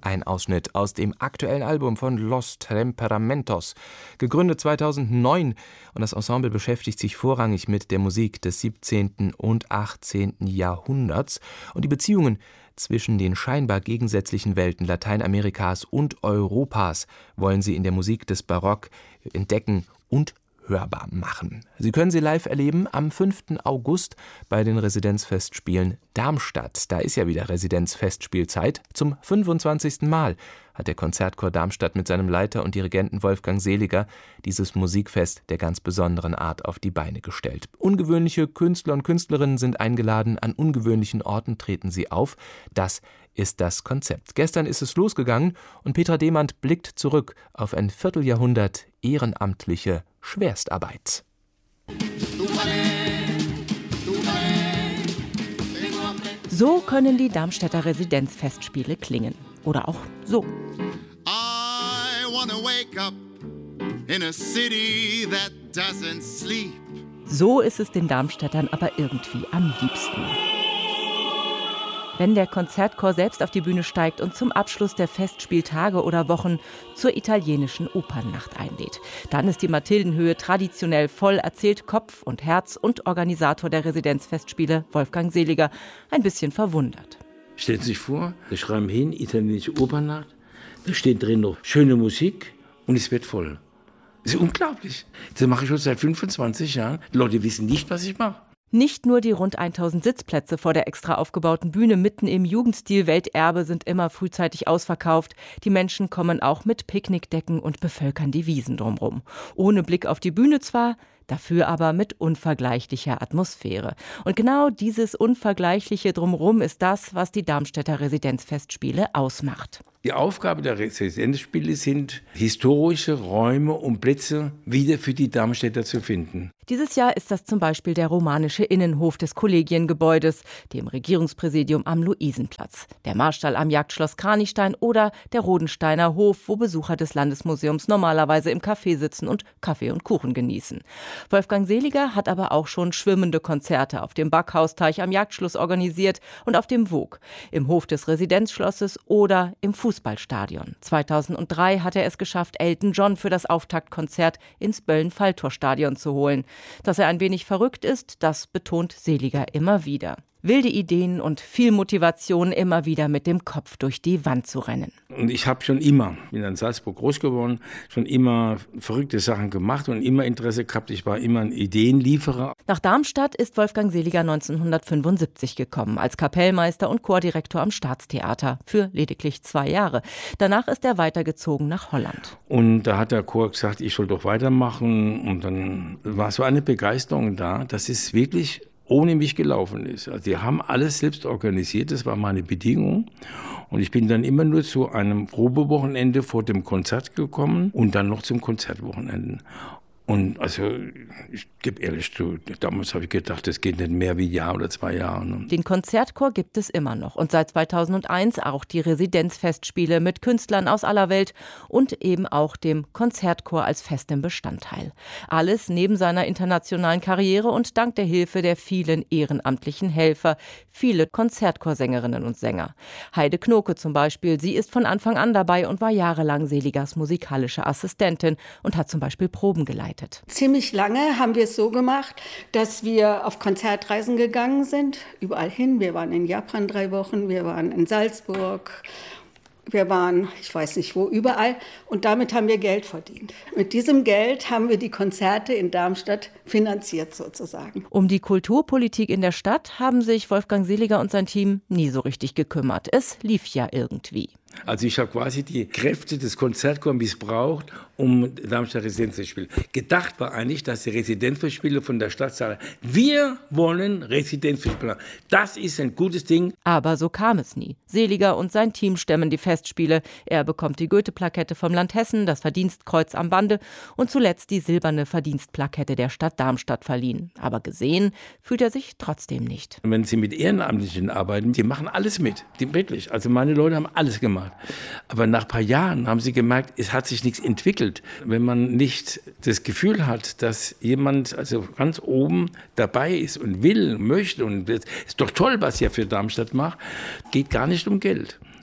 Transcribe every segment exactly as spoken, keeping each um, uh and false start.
Ein Ausschnitt aus dem aktuellen Album von Los Temperamentos, gegründet zweitausendneun, und das Ensemble beschäftigt sich vorrangig mit der Musik des siebzehnten und achtzehnten Jahrhunderts, und die Beziehungen zwischen den scheinbar gegensätzlichen Welten Lateinamerikas und Europas wollen sie in der Musik des Barock entdecken und hörbar machen. Sie können sie live erleben am fünften August bei den Residenzfestspielen Darmstadt. Da ist ja wieder Residenzfestspielzeit. Zum fünfundzwanzigsten Mal hat der Konzertchor Darmstadt mit seinem Leiter und Dirigenten Wolfgang Seliger dieses Musikfest der ganz besonderen Art auf die Beine gestellt. Ungewöhnliche Künstler und Künstlerinnen sind eingeladen, an ungewöhnlichen Orten treten sie auf. Das ist das Konzept. Gestern ist es losgegangen und Petra Demand blickt zurück auf ein Vierteljahrhundert ehrenamtliche Schwerstarbeit. So können die Darmstädter Residenzfestspiele klingen. Oder auch so. I wanna wake up in a city that doesn't sleep. So ist es den Darmstädtern aber irgendwie am liebsten. Wenn der Konzertchor selbst auf die Bühne steigt und zum Abschluss der Festspieltage oder Wochen zur italienischen Opernnacht einlädt. Dann ist die Mathildenhöhe traditionell voll, erzählt Kopf und Herz und Organisator der Residenzfestspiele Wolfgang Seliger ein bisschen verwundert. Stellen Sie sich vor, wir schreiben hin, italienische Opernnacht, da steht drin noch schöne Musik und es wird voll. Das ist unglaublich. Das mache ich schon seit fünfundzwanzig Jahren. Die Leute wissen nicht, was ich mache. Nicht nur die rund tausend Sitzplätze vor der extra aufgebauten Bühne mitten im Jugendstil-Welterbe sind immer frühzeitig ausverkauft. Die Menschen kommen auch mit Picknickdecken und bevölkern die Wiesen drumherum. Ohne Blick auf die Bühne zwar, dafür aber mit unvergleichlicher Atmosphäre. Und genau dieses Unvergleichliche drumherum ist das, was die Darmstädter Residenzfestspiele ausmacht. Die Aufgabe der Residenzspiele sind, historische Räume und Plätze wieder für die Darmstädter zu finden. Dieses Jahr ist das zum Beispiel der romanische Innenhof des Kollegiengebäudes, dem Regierungspräsidium am Luisenplatz, der Marstall am Jagdschloss Kranichstein oder der Rodensteiner Hof, wo Besucher des Landesmuseums normalerweise im Café sitzen und Kaffee und Kuchen genießen. Wolfgang Seliger hat aber auch schon schwimmende Konzerte auf dem Backhausteich am Jagdschloss organisiert und auf dem Voog, im Hof des Residenzschlosses oder im Fußballstadion. zweitausenddrei hat er es geschafft, Elton John für das Auftaktkonzert ins Böllen-Falltor-Stadion zu holen. Dass er ein wenig verrückt ist, das betont Seliger immer wieder. Wilde Ideen und viel Motivation, immer wieder mit dem Kopf durch die Wand zu rennen. Und ich habe schon immer, bin in Salzburg groß geworden, schon immer verrückte Sachen gemacht und immer Interesse gehabt. Ich war immer ein Ideenlieferer. Nach Darmstadt ist Wolfgang Seliger neunzehnhundertfünfundsiebzig gekommen, als Kapellmeister und Chordirektor am Staatstheater für lediglich zwei Jahre. Danach ist er weitergezogen nach Holland. Und da hat der Chor gesagt, ich soll doch weitermachen. Und dann war so eine Begeisterung da, dass es wirklich ohne mich gelaufen ist. Also die haben alles selbst organisiert, das war meine Bedingung. Und ich bin dann immer nur zu einem Probewochenende vor dem Konzert gekommen und dann noch zum Konzertwochenende. Und also, ich gebe ehrlich zu, damals habe ich gedacht, das geht nicht mehr wie ein Jahr oder zwei Jahre. Ne? Den Konzertchor gibt es immer noch und seit zweitausendeins auch die Residenzfestspiele mit Künstlern aus aller Welt und eben auch dem Konzertchor als festem Bestandteil. Alles neben seiner internationalen Karriere und dank der Hilfe der vielen ehrenamtlichen Helfer, viele Konzertchorsängerinnen und Sänger. Heide Knoke zum Beispiel, sie ist von Anfang an dabei und war jahrelang Seligers musikalische Assistentin und hat zum Beispiel Proben geleitet. Ziemlich lange haben wir es so gemacht, dass wir auf Konzertreisen gegangen sind, überall hin. Wir waren in Japan drei Wochen, wir waren in Salzburg, wir waren, ich weiß nicht wo, überall. Und damit haben wir Geld verdient. Mit diesem Geld haben wir die Konzerte in Darmstadt finanziert sozusagen. Um die Kulturpolitik in der Stadt haben sich Wolfgang Seliger und sein Team nie so richtig gekümmert. Es lief ja irgendwie. Also ich habe quasi die Kräfte des Konzertchors missbraucht, um Darmstadt Residenzfestspiele. Gedacht war eigentlich, dass die Residenzfestspiele von der Stadt sagen, wir wollen Residenzfestspiele. Das ist ein gutes Ding. Aber so kam es nie. Seliger und sein Team stemmen die Festspiele. Er bekommt die Goethe-Plakette vom Land Hessen, das Verdienstkreuz am Bande und zuletzt die silberne Verdienstplakette der Stadt Darmstadt verliehen. Aber gesehen fühlt er sich trotzdem nicht. Wenn Sie mit Ehrenamtlichen arbeiten, die machen alles mit. Die wirklich. Also meine Leute haben alles gemacht. Aber nach ein paar Jahren haben sie gemerkt, es hat sich nichts entwickelt. Wenn man nicht das Gefühl hat, dass jemand also ganz oben dabei ist und will, möchte und es ist doch toll, was ihr für Darmstadt macht, geht gar nicht um Geld.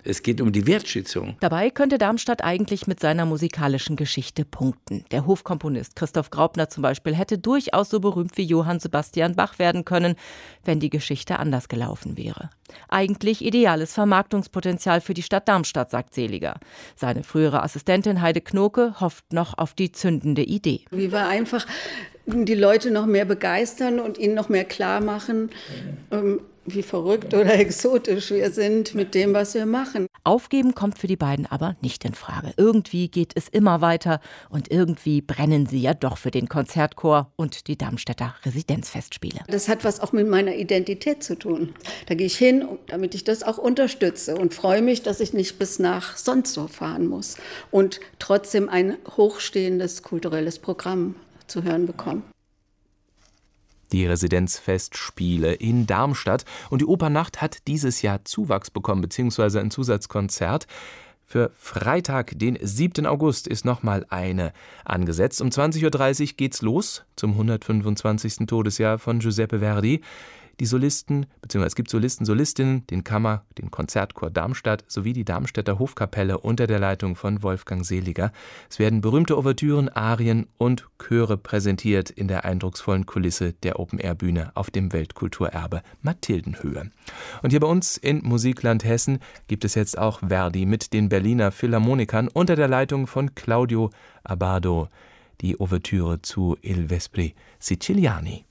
Es geht um die Wertschätzung. Dabei könnte Darmstadt eigentlich mit seiner musikalischen Geschichte punkten. Der Hofkomponist Christoph Graupner zum Beispiel hätte durchaus so berühmt wie Johann Sebastian Bach werden können, wenn die Geschichte anders gelaufen wäre. Eigentlich ideales Vermarktungspotenzial für die Stadt Darmstadt, sagt Seliger. Seine frühere Assistentin Heide Knoke hofft noch auf die zündende Idee. Wie wir einfach die Leute noch mehr begeistern und ihnen noch mehr klar machen, ähm, wie verrückt oder exotisch wir sind mit dem, was wir machen. Aufgeben kommt für die beiden aber nicht in Frage. Irgendwie geht es immer weiter und irgendwie brennen sie ja doch für den Konzertchor und die Darmstädter Residenzfestspiele. Das hat was auch mit meiner Identität zu tun. Da gehe ich hin, damit ich das auch unterstütze und freue mich, dass ich nicht bis nach sonst so fahren muss und trotzdem ein hochstehendes kulturelles Programm zu hören bekomme. Die Residenzfestspiele in Darmstadt. Und die Opernacht hat dieses Jahr Zuwachs bekommen, beziehungsweise ein Zusatzkonzert. Für Freitag, den siebten August, ist nochmal eine angesetzt. Um zwanzig Uhr dreißig geht's los zum hundertfünfundzwanzigsten Todesjahr von Giuseppe Verdi. Die Solisten, beziehungsweise es gibt Solisten, Solistinnen, den Kammer-, den Konzertchor Darmstadt sowie die Darmstädter Hofkapelle unter der Leitung von Wolfgang Seliger. Es werden berühmte Ouvertüren, Arien und Chöre präsentiert in der eindrucksvollen Kulisse der Open-Air-Bühne auf dem Weltkulturerbe Mathildenhöhe. Und hier bei uns in Musikland Hessen gibt es jetzt auch Verdi mit den Berliner Philharmonikern unter der Leitung von Claudio Abbado, die Ouvertüre zu Il Vespri Siciliani.